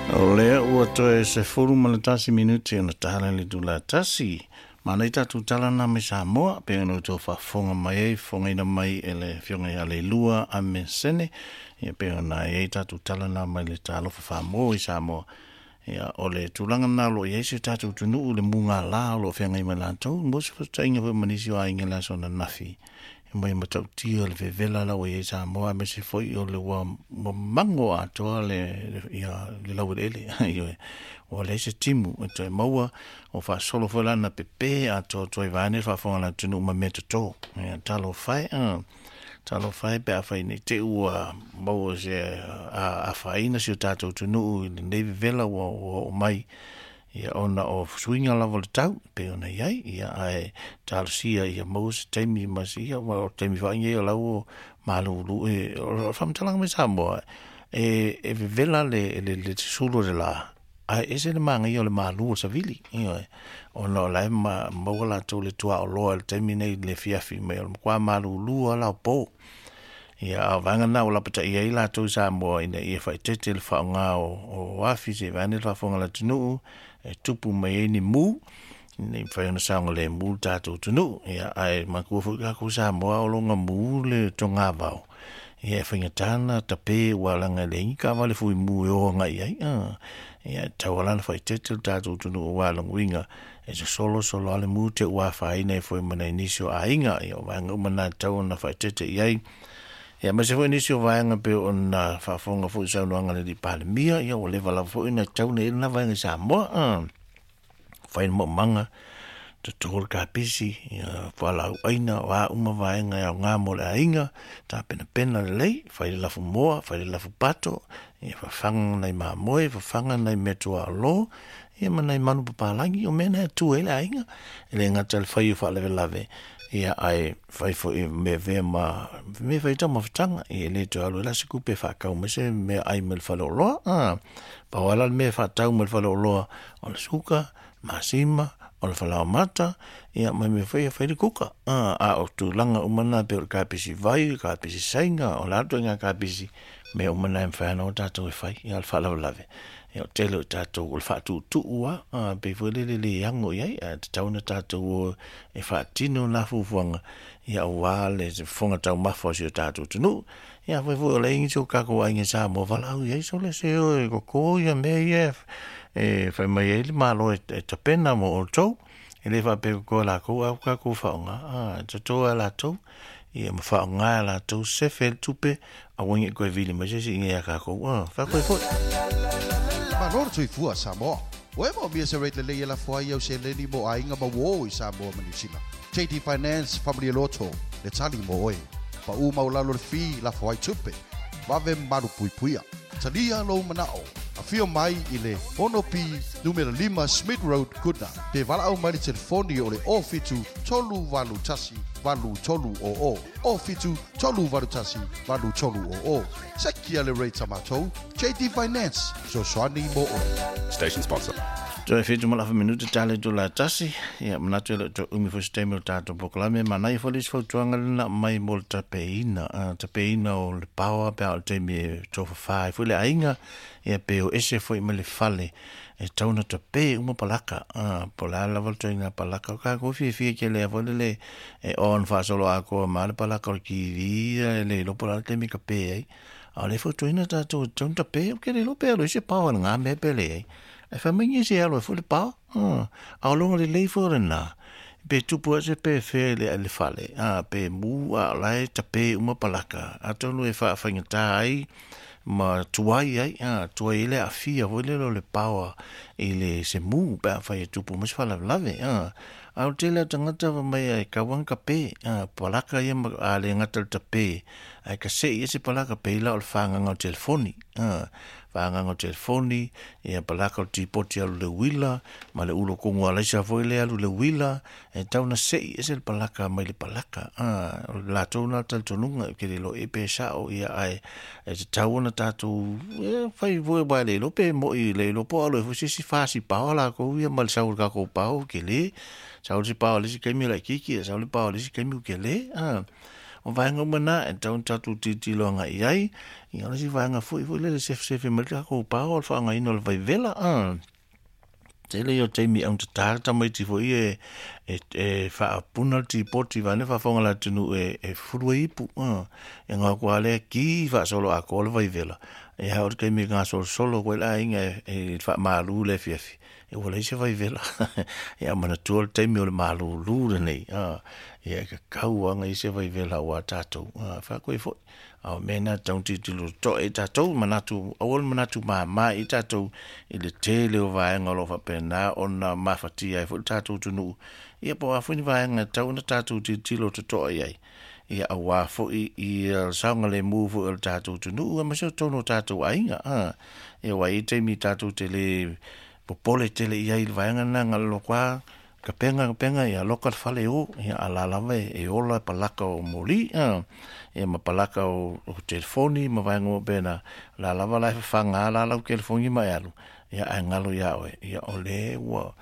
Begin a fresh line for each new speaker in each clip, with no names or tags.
O lea ua toe se furu ma le tasi minuti ona tahala le tula tasi. Mana ita tu tala na me Samoa, pe ono tō whafonga mai ei, fonga ina mai ele fionga i ale lua a me sene. Ia pe ona e ita tu tala na mai le talo whamoa i Samoa. Ia o le tulanga na lo i eise tatu tunu le munga la lo fionga i malantou. Mosi fata inga fu manisi o a inga la sona nafi. Mai matau tia le vevela la o i Samoa me se foi o le wa mango a toa le lau ele. O le se timu e toi maua o fa solo fola na pepe a toi vane fa fonga la tunu ma meta to talo fai pe a fai ni te ua maua se a fai na si o tato tunu ne vela o mai ia ona o swinga la vol tau pe ona iai ia ai talo sia ia maua se teimi masia o teimi fa nge o lau malulu o fam talang me Samoa e vela le sulu de la ai ese le manga io le malu sa vili o no la ma la to le tua o lo el termine le fiafi me o kwa malu lu la po ia vanga na o la pata ia la to sa mo ina ia fa tetel fa nga o wafi se vane fa fonga la tunu e tupu mai ni mu ni fa na sa le mu ta to tunu ia ai ma ku fu ka ku sa mo o lo nga mu le to nga va ia fa tana tape wala nga le ka vale fu mu o nga ia ia tawalana fai tetel tatu tunu o walang winga e se solo ale mute ua fai nei foi mana inisio a inga ia wanga umana tau na fai tete iai ia ma se foi inisio wanga pe o na whafonga foi sa unuanga le di palemia ia o lewa la foi na tau na ilna wanga Samoa fai mo manga te tol ka pisi ia wala aina wa uma wanga ia ngā mo le ainga ta pena le lei fai le lafu moa fai le lafu pato ia whawhanga nei mamoe, whawhanga nei metua alo, ia manai manu papalangi, o mena tu ele ainga, ele ngata le whai uwha lewe lave, ia ai whai fo me vea me whai tau mawhatanga, ia le tu alu la se kupe whakau me se me ai me le whale o loa, pawala me whatau me le whale o loa, o le suka, masima, o le whalao mata, ia mai me whai le kuka, o tu langa umana pe o ka pisi vai, ka pisi sainga, o la atu inga ka pisi, me o mana mfana o tatou e fai ia alfa lau lave ia o tele o tatou o le whaatu tuua pe fuelele le yango iai te tauna tatou e whaatino na fufuanga ia o wale se fonga tau mafo si o tatou tunu ia fuefu o le ingi so kako ainge sa mo walau iai so le se o e koko ia me ia e whai mai e li malo e tapena mo o tou e le wha pe koko la kou au kako whaonga tatou a la tou ia mawha ngā la tau sefel tupe a wangi koe vili ma sesi inge a kako whakoe fo
Manor tui fua Samoa o e mo mia se reit le leia la fwai au se leni mo a inga ma wo i Samoa manisila JD Finance Family Lotto le tali mo oe pa u maulalo le fi la fwai tupe wave maru pui puia talia lo manao a fio mai i le Onopi numero 5 Smith Road Goodna te vala au mai telefoni o le ofitu tolu valu tasi valu tolu o ofitu tolu valu tasi valu tolu o sekia le rate matou JD Finance so swani mo
Station sponsor.
to e fitu mala fa minuta tale to la tasi ia manatu le to umi fo sistema tato poklame manai fo lis fo tuanga na mai molta peina o le power pe al temi to fa fo le ainga ia pe o ese fo i le fale e tauna to pe uma palaka po la la volta ina palaka ka ko fi ke le vo le e on fa solo a ko mal palaka ki vi le lo pola temi ka pe ai a le fo to ina tato tonta pe ke le lo pe lo se power nga me pe le e fa mingi se alo fu le pa a longa le lei fo na pe tupu se pe fe le fale pe mu a lai ta pe uma palaka a tonu e fa ngata ai ma tuai ai tuai le afia vole le power ile se mu pa fa tupu mas fa lave a tele tangata mai ai ka wan ka pe palaka ia a le ngata ta pe ai ka se ese palaka pe la o fanga ngo telefoni whaanga o telefoni, ia palaka o tipoti alu le wila, ma le ulo kongo alaisa foi le alu le wila, e tauna sei ese le palaka mai le palaka. La tauna tal tonunga ke le lo e pe sa o ia ai, e te tauna tatou, fai voi bai le lo pe mo i le lo po alo e fusi si fasi pao la ko ia mal saur ka ko pao ke le, saur si pao le si kemi la kiki, saur le pao le si kemi ke le, o vaenga mana e tau tatu titilo nga iai ia le si vaenga fui le sef me ko pa o fa nga ino le vai vela tele yo temi ang tata mai ti foi e fa penalty poti vane fa fonga la tunu e furui pu e nga kwale ki fa solo a ko le vai vela e ha o ke mi nga solo kwela inga e fa malu le fifi e wala se vai vela e amana tol temi o le malu lu nei e ka kauanga i se vai vela wa tato fa ko fo au mena tau titulu to e tatou manatu awol manatu ma i tatou i le tele o vaenga lo fa pena ona mafatia e fo tatou tunu ia po afu ni vaenga tau na tatou titilo to ai ia awa fo i saunga le move o tatou tunu ma so tono tatou ainga ia wa i te mi tatou tele popole tele ia i vaenga na ngalo kwa ka penga ia local fale o ia ala lave e ola palaka o moli e ma palaka o telefoni ma vai ngo bena la lava la fanga la telefoni ma alu ia angalo ia ole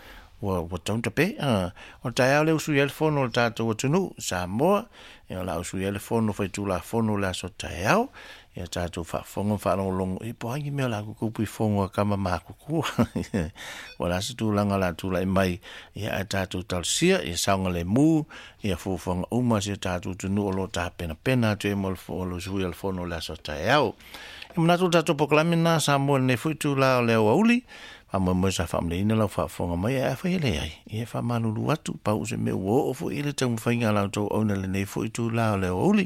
wa tonta pe o tai ale usu telefono tato o tunu sa mo ia la usu telefono foi tu la fono la so tai ia tato fa fongo fa long e po hangi me la ku pu fongo kama ma ku wala se tu langa la tu la mai ia tato tal sia ia saunga le mu ia fu fonga uma se tato tu no lo ta pena te mo lo su el fono la so tai au e mna tu tato proclamina sa mo ne fu tu la le uli ama mo sa family ina la fa fonga mai e fa ile ai e fa manulu atu pa u se me wo fu ile te mfainga la to ona le ne fu tu la le uli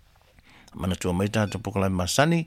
mana tua mai tātou pokalai masani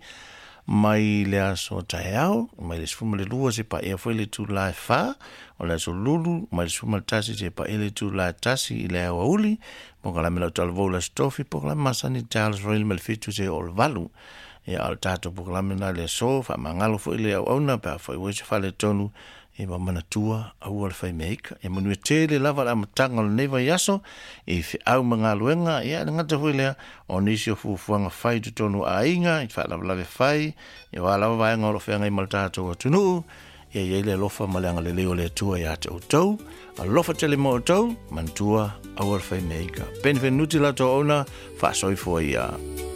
mai le aso taeao mai le sfuma le lua se pa ea foi le tu lai fa o le aso lulu mai le sfuma le tasi se pa ele tu lai tasi i le awa uli pokalai me lau talvola stofi pokalai masani Charles Royal me le fitu se o le valu e al tātou pokalai me na le so fa mangalo foi le au auna pa foi wese fa le tonu e wa mana tua au al fai meika e manu e tele lava la matanga le neva yaso e fi au mga luenga e a ngata hui lea o nisi o fufuanga fai tu tonu a inga i fa lava lave fai e wa lava vai ngoro whenga i maltato o tunu e le lofa maleanga le leo le tua i ate o tau a lofa tele mo o tau man tua au al fai meika penwhenuti la to ona fa soi fua ia